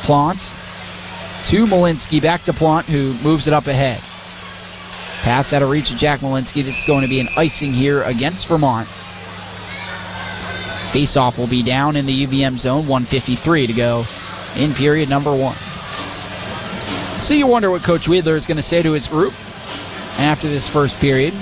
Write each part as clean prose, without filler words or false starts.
Plant to Malinsky, back to Plant, who moves it up ahead. Pass out of reach of Jack Malinsky. This is going to be an icing here against Vermont. Faceoff will be down in the UVM zone. 1:53 to go in period number 1. So you wonder what Coach Wheeler is going to say to his group after this first period.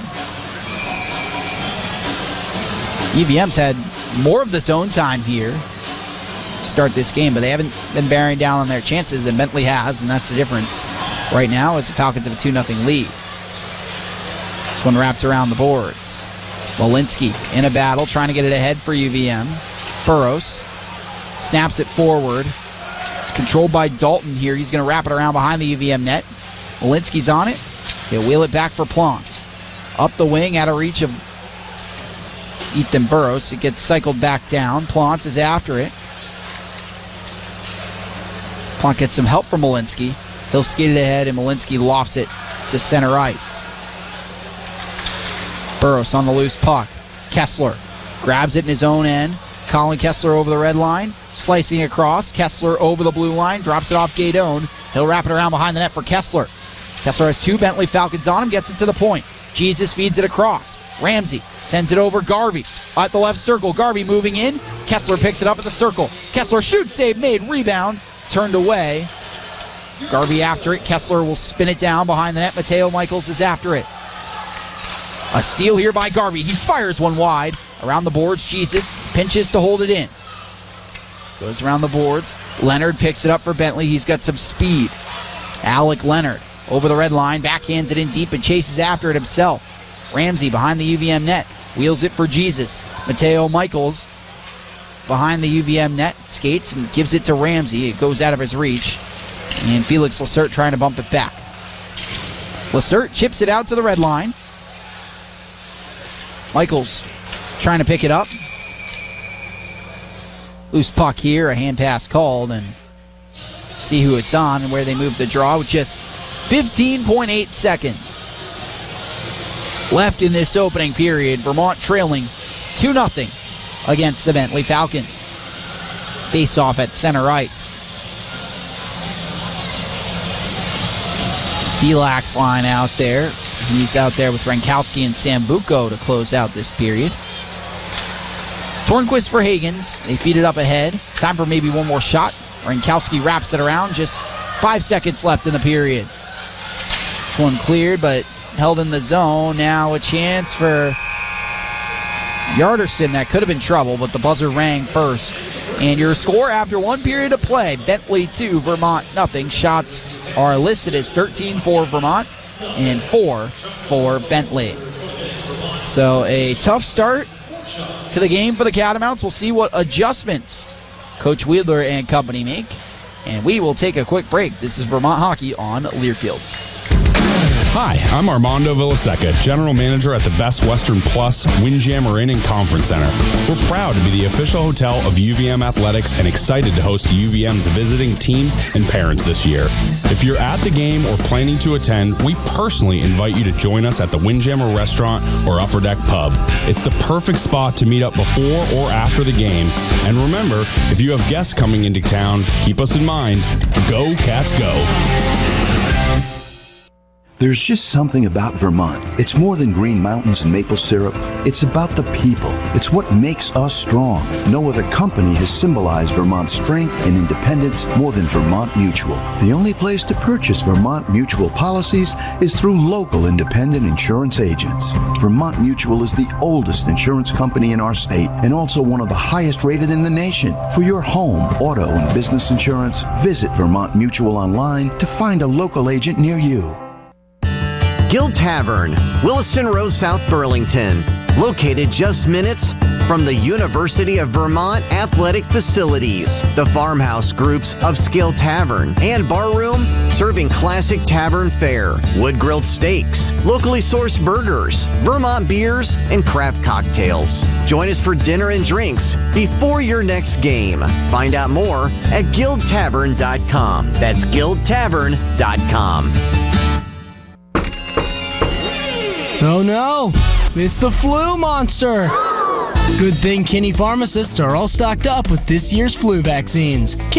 UVM's had more of the zone time here to start this game, but they haven't been bearing down on their chances, and Bentley has, and that's the difference right now as the Falcons have a 2-0 lead. This one wrapped around the boards. Malinsky in a battle, trying to get it ahead for UVM. Burrows snaps it forward. It's controlled by Dalton here. He's going to wrap it around behind the UVM net. Malinsky's on it. He'll wheel it back for Plant. Up the wing, out of reach of Ethan Burrows. It gets cycled back down. Plant is after it. Plant gets some help from Malinsky. He'll skate it ahead, and Malinsky lofts it to center ice. Burrows on the loose puck. Kessler grabs it in his own end. Colin Kessler over the red line. Slicing across. Kessler over the blue line. Drops it off Gaydon. He'll wrap it around behind the net for Kessler. Kessler has 2 Bentley Falcons on him. Gets it to the point. Jesus feeds it across. Ramsey sends it over Garvey at the left circle. Garvey moving in. Kessler picks it up at the circle. Kessler shoots, save made, rebound, turned away. Garvey after it. Kessler will spin it down behind the net. Mateo Michaels is after it. A steal here by Garvey. He fires one wide. Around the boards, Jesus pinches to hold it in. Goes around the boards. Leonard picks it up for Bentley. He's got some speed. Alec Leonard over the red line. Backhands it in deep and chases after it himself. Ramsey behind the UVM net. Wheels it for Jesus. Mateo Michaels behind the UVM net. Skates and gives it to Ramsey. It goes out of his reach. And Felix Lacerte trying to bump it back. Lacerte chips it out to the red line. Michaels trying to pick it up. Loose puck here, a hand pass called, and see who it's on and where they move the draw with just 15.8 seconds left in this opening period. Vermont trailing 2-0 against the Bentley Falcons. Face off at center ice. Felix line out there. He's out there with Rankowski and Sambuco to close out this period. Tornquist for Hagens. They feed it up ahead. Time for maybe one more shot. Rankowski wraps it around. Just 5 seconds left in the period. This one cleared, but held in the zone. Now a chance for Yarderson. That could have been trouble, but the buzzer rang first. And your score after 1 period of play, Bentley 2, Vermont nothing. Shots are listed as 13 for Vermont and 4 for Bentley. So a tough start to the game for the Catamounts. We'll see what adjustments Coach Wheeler and company make. And we will take a quick break. This is Vermont Hockey on Learfield. Hi, I'm Armando Villaseca, General Manager at the Best Western Plus Windjammer Inn and Conference Center. We're proud to be the official hotel of UVM Athletics and excited to host UVM's visiting teams and parents this year. If you're at the game or planning to attend, we personally invite you to join us at the Windjammer Restaurant or Upper Deck Pub. It's the perfect spot to meet up before or after the game. And remember, if you have guests coming into town, keep us in mind. Go Cats, go! There's just something about Vermont. It's more than green mountains and maple syrup. It's about the people. It's what makes us strong. No other company has symbolized Vermont's strength and independence more than Vermont Mutual. The only place to purchase Vermont Mutual policies is through local independent insurance agents. Vermont Mutual is the oldest insurance company in our state and also one of the highest rated in the nation. For your home, auto, and business insurance, visit Vermont Mutual online to find a local agent near you. Guild Tavern, Williston Road, South Burlington. Located just minutes from the University of Vermont athletic facilities. The Farmhouse Group's upscale tavern and bar room serving classic tavern fare, wood-grilled steaks, locally sourced burgers, Vermont beers, and craft cocktails. Join us for dinner and drinks before your next game. Find out more at guildtavern.com. That's guildtavern.com. Oh no, it's the flu monster. Good thing Kinney pharmacists are all stocked up with this year's flu vaccines.